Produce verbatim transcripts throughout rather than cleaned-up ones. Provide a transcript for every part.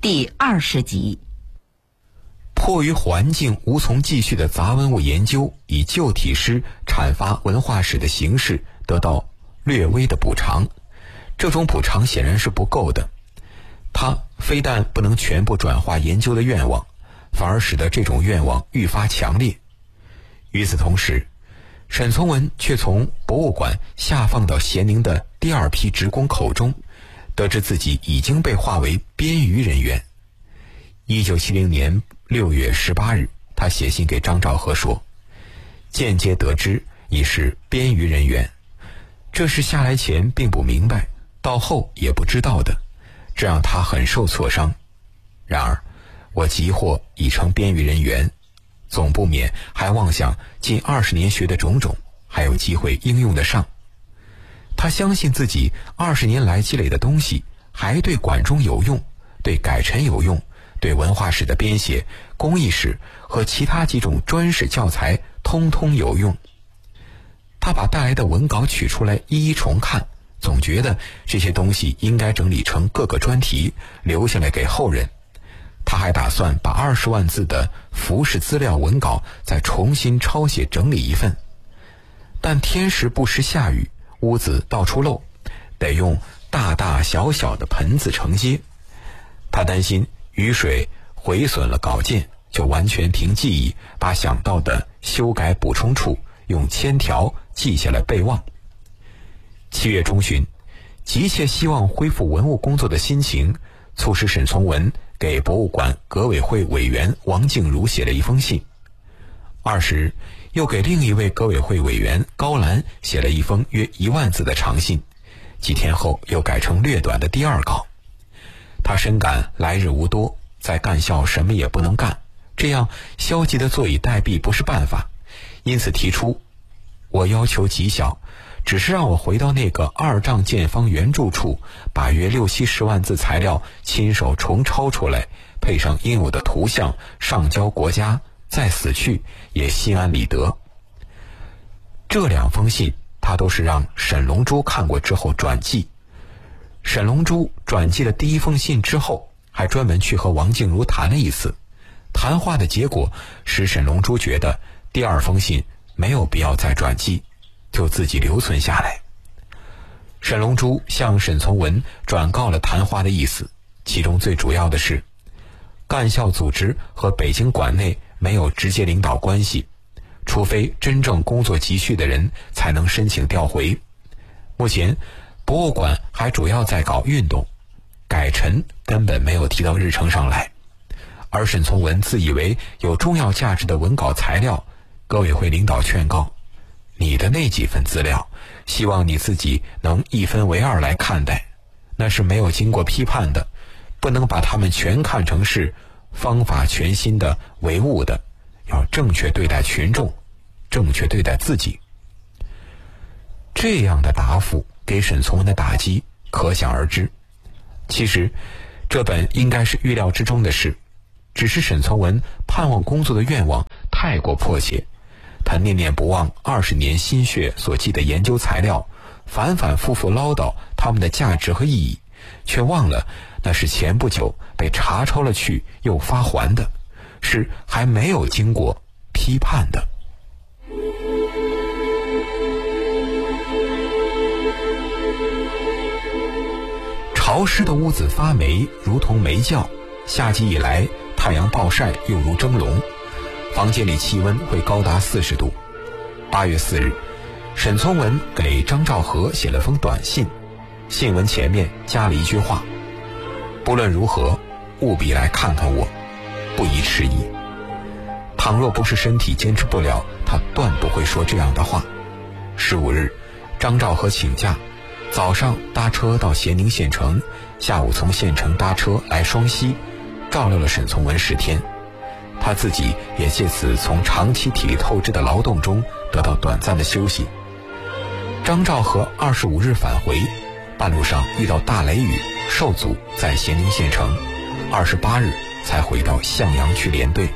第二十集。 迫于环境无从继续的杂文物研究，以旧体诗阐发文化史的形式得到略微的补偿。这种补偿显然是不够的，它非但不能全部转化研究的愿望，反而使得这种愿望愈发强烈。与此同时，沈从文却从博物馆下放到咸宁的第二批职工口中得知自己已经被划为编余人员。一九七零年六月十八日，他写信给张兆和说，间接得知已是编余人员，这是下来前并不明白，到后也不知道的，这让他很受挫伤。然而我即获已成编余人员，总不免还妄想近二十年学的种种还有机会应用得上。他相信自己二十年来积累的东西还对管中有用，对改陈有用，对文化史的编写、工艺史和其他几种专史教材通通有用。他把带来的文稿取出来一一重看，总觉得这些东西应该整理成各个专题，留下来给后人。他还打算把二十万字的服饰资料文稿再重新抄写整理一份。但天时不时下雨，屋子到处漏，得用大大小小的盆子承接。他担心雨水毁损了稿件，就完全凭记忆把想到的修改补充处用铅条记下来备忘。七月中旬，急切希望恢复文物工作的心情促使沈从文给博物馆革委会委员王静茹写了一封信。二十日，又给另一位革委会委员高兰写了一封约一万字的长信，几天后又改成略短的第二稿。他深感来日无多，在干校什么也不能干，这样消极的坐以待毙不是办法，因此提出，我要求极小，只是让我回到那个二丈见方原著处，把约六七十万字材料亲手重抄出来，配上应有的图像，上交国家，再死去也心安理得。这两封信他都是让沈龙珠看过之后转寄。沈龙珠转寄了第一封信之后，还专门去和王静茹谈了一次。谈话的结果使沈龙珠觉得第二封信没有必要再转寄，就自己留存下来。沈龙珠向沈从文转告了谈话的意思，其中最主要的是，干校组织和北京馆内没有直接领导关系，除非真正工作急需的人才能申请调回。目前博物馆还主要在搞运动，改陈根本没有提到日程上来。而沈从文自以为有重要价值的文稿材料，革委会领导劝告，你的那几份资料，希望你自己能一分为二来看待，那是没有经过批判的，不能把它们全看成是方法全新的唯物的，要正确对待群众，正确对待自己。这样的答复给沈从文的打击可想而知。其实这本应该是预料之中的事，只是沈从文盼望工作的愿望太过迫切，他念念不忘二十年心血所记的研究材料，反反复复唠叨他们的价值和意义，却忘了那是前不久被查抄了去又发还的，是还没有经过批判的。潮湿的屋子发霉，如同霉觉。夏季以来，太阳暴晒又如蒸笼，房间里气温会高达四十度。八月四日，沈从文给张兆和写了封短信，信文前面加了一句话：不论如何，务必来看看我，不宜迟疑。倘若不是身体坚持不了，他断不会说这样的话。十五日，张兆和请假，早上搭车到咸宁县城，下午从县城搭车来双溪，照料了沈从文十天。他自己也借此从长期体力透支的劳动中得到短暂的休息。张兆和二十五日返回，半路上遇到大雷雨，受阻在咸宁县城，二十八日才回到向阳区连队。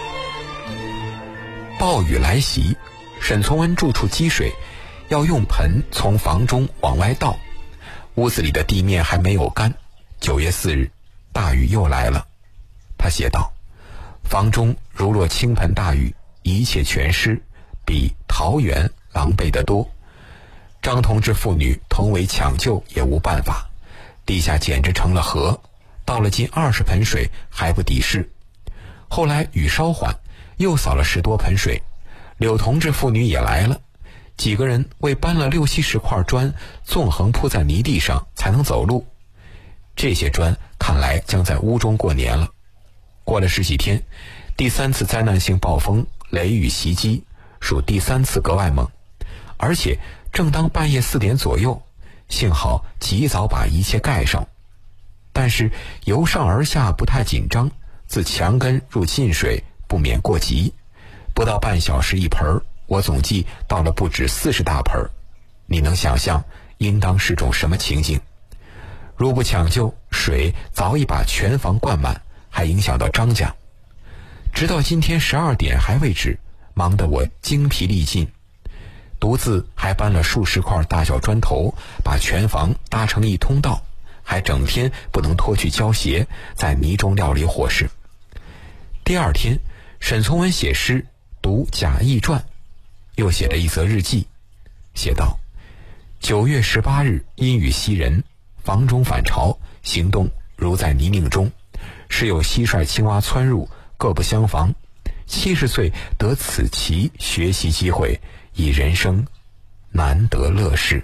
暴雨来袭，沈从文住处积水，要用盆从房中往外倒，屋子里的地面还没有干。九月四日， 大雨又来了。他写道：房中如落倾盆大雨，一切全失，比桃园狼狈得多。张同志父女同为抢救也无办法，地下简直成了河，倒了近二十盆水还不抵事。后来雨稍缓，又扫了十多盆水，柳同志父女也来了，几个人为搬了六七十块砖，纵横铺在泥地上才能走路。这些砖看来将在屋中过年了。过了十几天，第三次灾难性暴风雷雨袭击，属第三次格外猛，而且正当半夜四点左右，幸好及早把一切盖上。但是由上而下不太紧张，自墙根入进水，不免过急。不到半小时一盆，我总计倒了不止四十大盆。你能想象应当是种什么情形？如不抢救，水早已把全房灌满，还影响到张家。直到今天十二点还未止，忙得我精疲力尽，独自还搬了数十块大小砖头，把全房搭成一通道，还整天不能脱去胶鞋，在泥中料理伙食。第二天，沈从文写诗读《贾谊传》，又写了一则日记，写道：九月十八日阴雨袭人，房中反潮，行动如在泥泞中，时有蟋蟀青蛙窜入，各不相防。七十岁得此奇学习机会，以人生难得乐事。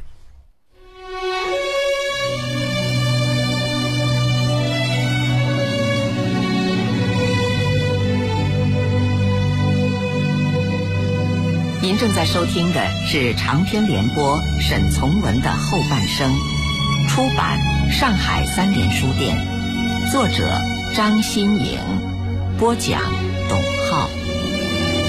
您正在收听的是长篇联播沈从文的后半生，出版上海三联书店，作者张新颖，播讲